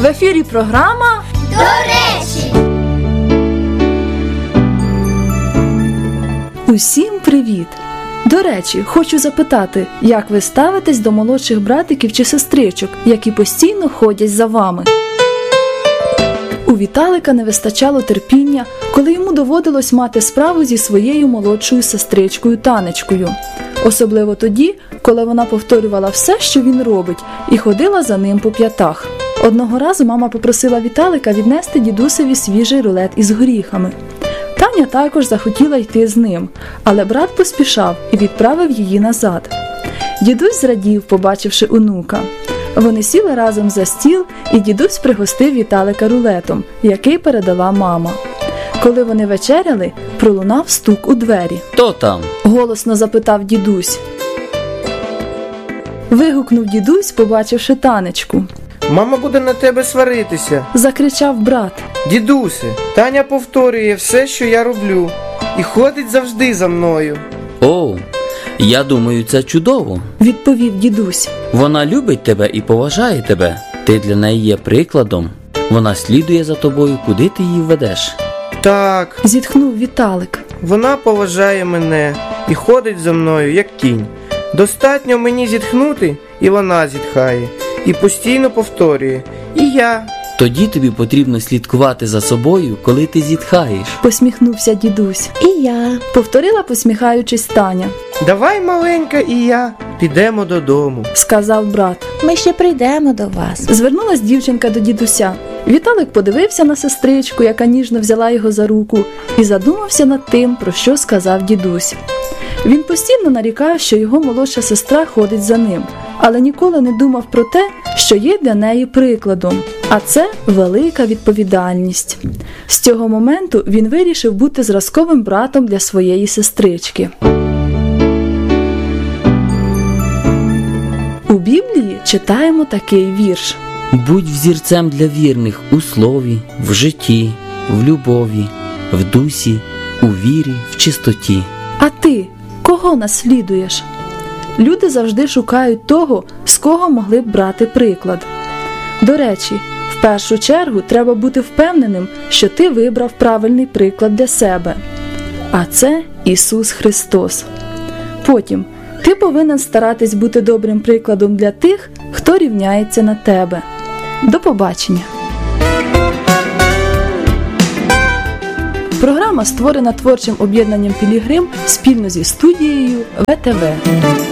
В ефірі програма «До речі». Усім привіт! До речі, хочу запитати, як ви ставитесь до молодших братиків чи сестричок, які постійно ходять за вами? У Віталика не вистачало терпіння, коли йому доводилось мати справу зі своєю молодшою сестричкою Танечкою. Особливо тоді, коли вона повторювала все, що він робить, і ходила за ним по п'ятах. Одного разу мама попросила Віталика віднести дідусеві свіжий рулет із горіхами. Таня також захотіла йти з ним, але брат поспішав і відправив її назад. Дідусь зрадів, побачивши онука. Вони сіли разом за стіл, і дідусь пригостив Віталика рулетом, який передала мама. Коли вони вечеряли, пролунав стук у двері. «Хто там?» – голосно запитав дідусь. Вигукнув дідусь, побачивши Танечку. «Мама буде на тебе сваритися!» – закричав брат. «Дідусе, Таня повторює все, що я роблю, і ходить завжди за мною!» «О, я думаю, це чудово!» – відповів дідусь. «Вона любить тебе і поважає тебе. Ти для неї є прикладом. Вона слідує за тобою, куди ти її ведеш». «Так», – зітхнув Віталик. «Вона поважає мене і ходить за мною, як кінь. Достатньо мені зітхнути, і вона зітхає, і постійно повторює. І я». «Тоді тобі потрібно слідкувати за собою, коли ти зітхаєш», – посміхнувся дідусь. «І я», – повторила, посміхаючись, Таня. «Давай, маленька, і я підемо додому», – сказав брат. «Ми ще прийдемо до вас», – звернулась дівчинка до дідуся. Віталик подивився на сестричку, яка ніжно взяла його за руку, і задумався над тим, про що сказав дідусь. Він постійно нарікав, що його молодша сестра ходить за ним, але ніколи не думав про те, що є для неї прикладом. А це велика відповідальність. З цього моменту він вирішив бути зразковим братом для своєї сестрички. У Біблії читаємо такий вірш. «Будь взірцем для вірних у слові, в житті, в любові, в дусі, у вірі, в чистоті». А ти кого наслідуєш? Люди завжди шукають того, з кого могли б брати приклад. До речі, в першу чергу треба бути впевненим, що ти вибрав правильний приклад для себе. А це Ісус Христос. Потім, ти повинен старатись бути добрим прикладом для тих, хто рівняється на тебе. До побачення! Програма створена творчим об'єднанням «Пілігрим» спільно зі студією ВТВ.